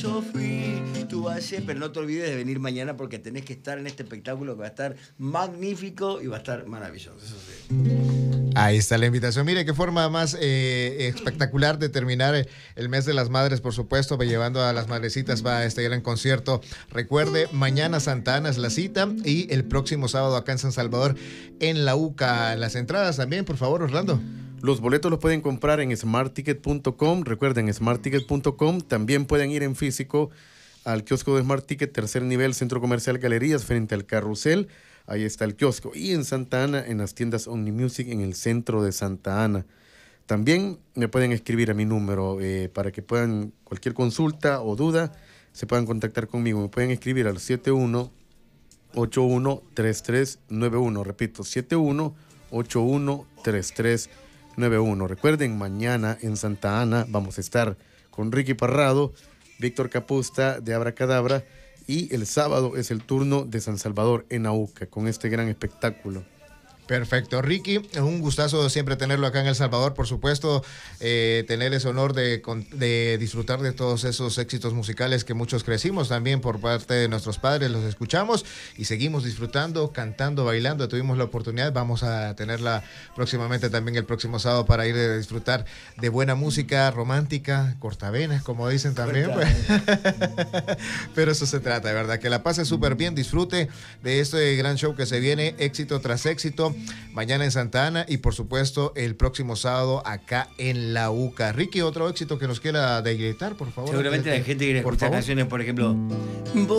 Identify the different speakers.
Speaker 1: yo fui tu valle, pero no te olvides de venir mañana porque tenés que estar en este espectáculo que va a estar magnífico y va a estar maravilloso, eso sí.
Speaker 2: Ahí está la invitación. Mire qué forma más espectacular de terminar el mes de las madres, por supuesto, llevando a las madrecitas va a este gran concierto. Recuerde, mañana Santa Ana es la cita y el próximo sábado acá en San Salvador en la UCA. Las entradas también, por favor, Orlando.
Speaker 3: Los boletos los pueden comprar en smartticket.com. Recuerden, smartticket.com. También pueden ir en físico al kiosco de Smart Ticket, tercer nivel, Centro Comercial Galerías, frente al Carrusel. Ahí está el kiosco. Y en Santa Ana, en las tiendas OmniMusic, en el centro de Santa Ana. También me pueden escribir a mi número para que puedan, cualquier consulta o duda, se puedan contactar conmigo. Me pueden escribir al 71813391. Repito, 71813391. Recuerden, mañana en Santa Ana vamos a estar con Ricky Parrado, Víctor Capusta de Abracadabra, y el sábado es el turno de San Salvador en AUCA con este gran espectáculo.
Speaker 2: Perfecto, Ricky, es un gustazo siempre tenerlo acá en El Salvador, por supuesto, tener ese honor de disfrutar de todos esos éxitos musicales que muchos crecimos también por parte de nuestros padres, los escuchamos y seguimos disfrutando, cantando, bailando. Tuvimos la oportunidad, vamos a tenerla próximamente también el próximo sábado para ir a disfrutar de buena música romántica, cortavenas, como dicen también. Pues. Pero eso se trata, de verdad, que la pase súper bien, disfrute de este gran show que se viene, éxito tras éxito. Mañana en Santa Ana y por supuesto el próximo sábado acá en la UCA. Ricky, otro éxito que nos quiera deleitar, por favor.
Speaker 1: Seguramente la gente quiere escuchar canciones, por ejemplo.